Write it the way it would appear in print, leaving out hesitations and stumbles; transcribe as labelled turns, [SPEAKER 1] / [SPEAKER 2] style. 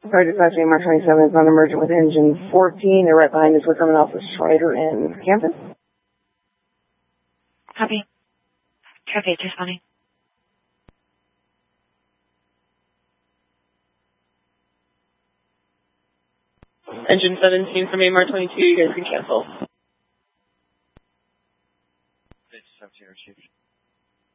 [SPEAKER 1] Sorry, dispatch Mark 27 is non-emergent with engine 14. They're right behind us. We're coming off of Schreider and Campus.
[SPEAKER 2] Copy. Traffic responding.
[SPEAKER 3] Engine 17 from AMR 22, you guys can cancel.